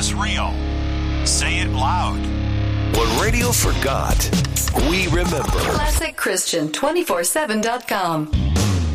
is real. Say it loud. What radio forgot, we remember. ClassicChristian247.com.